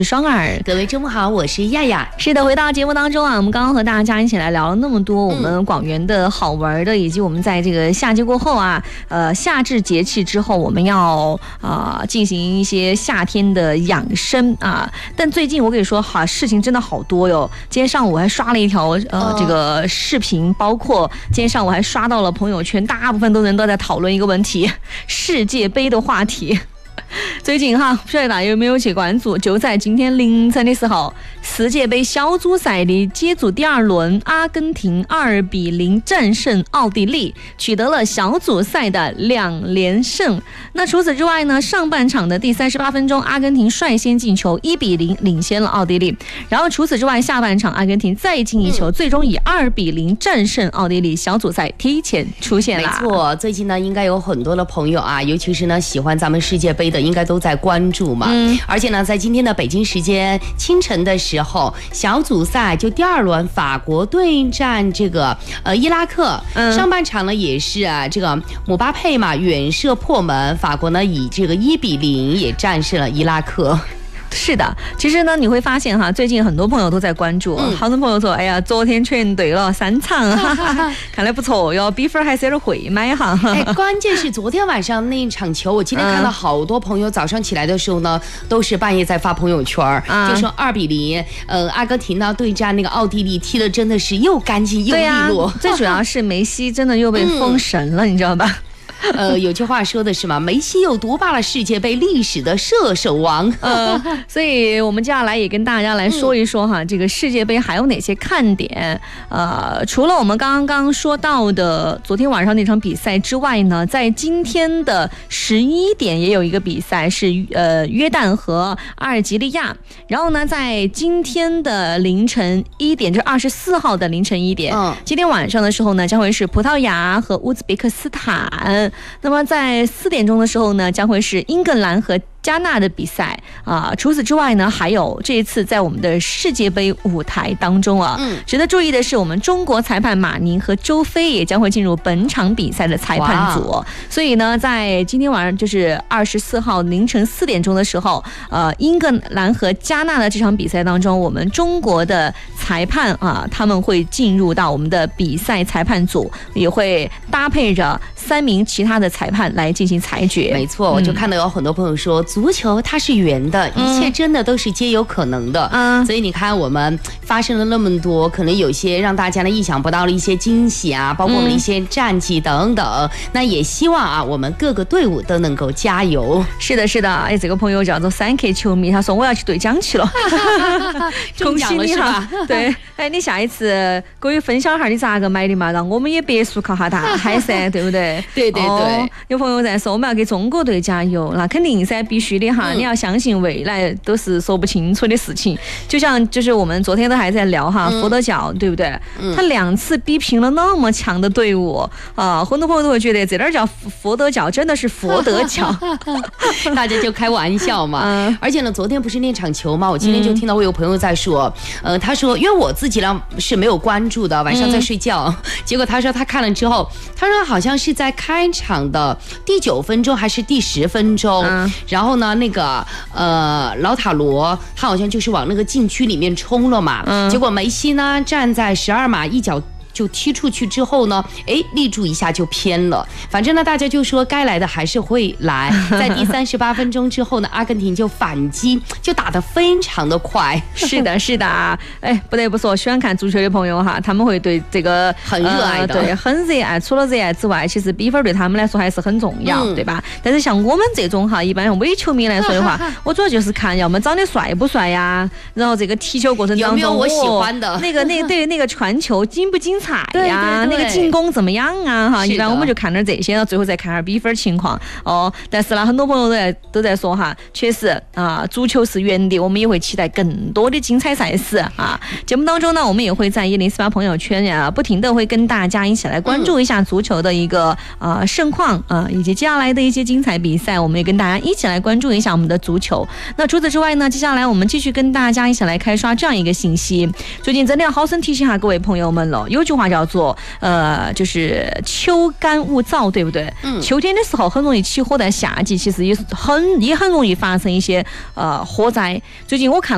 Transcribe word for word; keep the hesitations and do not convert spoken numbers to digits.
双儿， 各位中午好，我是亚亚。 是的，回到节目当中啊，我们刚刚和大家一起来聊了那么多我们广元的好玩的，以及我们在这个夏季过后啊，呃，夏至节气之后，我们要啊、呃、进行一些夏天的养生啊。但最近我跟你说，哈，事情真的好多哟。今天上午我还刷了一条呃这个视频，包括今天上午还刷到了朋友圈，大部分都人都在讨论一个问题，世界杯的话题。最近哈，不晓得大家有没有去关注？就在今天凌晨的时候，世界杯小组赛的接组第二轮，阿根廷二比零战胜奥地利，取得了小组赛的两连胜。那除此之外呢，上半场的第三十八分钟，阿根廷率先进球，一比零领先了奥地利。然后除此之外，下半场阿根廷再进一球，最终以二比零战胜奥地利，小组赛提前出现了。 没错，最近呢，应该有很多的朋友啊，尤其是呢喜欢咱们世界杯的，应该都在关注嘛。嗯，而且呢，在今天的北京时间清晨的时候，小组赛就第二轮，法国对战这个呃伊拉克。嗯，上半场呢也是啊，这个姆巴佩嘛远射破门，法国呢以这个一比零也战胜了伊拉克。 是的，其实呢，你会发现哈，最近很多朋友都在关注，嗯、好多朋友说，哎呀，昨天全对了三场，哈哈哈，看来不错哟，比分还是有点会买哈。 哎，关键是昨天晚上那一场球，我今天看到好多朋友早上起来的时候呢，都是半夜在发朋友圈，嗯、就说二比零，呃，阿根廷呢对战那个奥地利，踢的真的是又干净又利落。 啊、最主要是梅西真的又被封神了，嗯、你知道吧？ 呃，有句话说的是嘛，梅西又独霸了世界杯历史的射手王。 呃，所以我们接下来也跟大家来说一说哈，嗯、这个世界杯还有哪些看点？呃，除了我们刚刚说到的昨天晚上那场比赛之外呢，在今天的十一点也有一个比赛是呃约旦和阿尔及利亚。然后呢，在今天的凌晨一点，就是二十四号的凌晨一点，嗯，今天晚上的时候呢，将会是葡萄牙和乌兹别克斯坦。那么在四点钟的时候呢，将会是英格兰和加纳的比赛啊。除此之外呢，还有这一次在我们的世界杯舞台当中啊，嗯，值得注意的是，我们中国裁判马宁和周飞也将会进入本场比赛的裁判组。所以呢，在今天晚上就是二十四号凌晨四点钟的时候，呃，英格兰和加纳的这场比赛当中，我们中国的裁判啊，他们会进入到我们的比赛裁判组，也会搭配着三名其他的裁判来进行裁决。 没错，我就看到有很多朋友说。嗯，足球它是圆的，一切真的都是皆有可能的。嗯，所以你看，我们发生了那么多，可能有些让大家呢意想不到的一些惊喜啊，包括我们的一些战绩等等。嗯、那也希望啊，我们各个队伍都能够加油。 是的，是的。哎，这个朋友叫做三 K 球迷，他说我要去兑奖去了，恭喜你哈！对，哎，你下一次给我分享下你咋个买的嘛，让我们也别墅靠下大海噻，对不对？ 对对对、哦。 有朋友在说我们要给中国队加油，那肯定噻，必。必须的哈，你要相信未来都是说不清楚的事情。就像就是我们昨天都还在聊哈，佛得角对不对？他两次逼平了那么强的队伍啊，很多朋友都会觉得这点叫佛得角，真的是佛得角， 大家就开玩笑嘛。嗯、而且呢，昨天不是那场球嘛，我今天就听到我有朋友在说，呃，他说因为我自己呢是没有关注的，晚上在睡觉，嗯、结果他说他看了之后，他说好像是在开场的第九分钟还是第十分钟，嗯、然后。然后呢，那个呃，老塔罗他好像就是往那个禁区里面冲了嘛，嗯、结果梅西呢站在十二码一脚就踢出去之后呢，哎，立住一下就偏了。反正呢，大家就说该来的还是会来。在第三十八分钟之后呢，阿根廷就反击，就打得非常的快。 是的，是的啊，哎，不得不说，喜欢看足球的朋友哈，他们会对这个很热爱的， 呃、对，很热爱。除了热爱之外，其实比分对他们来说还是很重要，嗯、对吧？但是像我们这种哈，一般伪球迷来说的话，我主要就是看要么长得帅不帅呀，然后这个踢球过程当中有没有我喜欢的， 哦、那个那个对那个传球精不精彩呀，那个进攻怎么样啊？哈，一般我们就看点这些，然后最后再看下比分情况哦。但是呢，很多朋友都在都在说哈，确实啊，足球是圆的，我们也会期待更多的精彩赛事啊。节目当中呢，我们也会在一零四八朋友圈啊，不停的会跟大家一起来关注一下足球的一个呃盛况啊，以及接下来的一些精彩比赛，我们也跟大家一起来关注一下我们的足球。那除此之外呢，接下来我们继续跟大家一起来开刷这样一个信息，最近真的要好生提醒下各位朋友们了，有句话叫做呃，就是秋干物燥，对不对？嗯，秋天的时候很容易起火，但夏季其实也很也很容易发生一些呃火灾。最近我看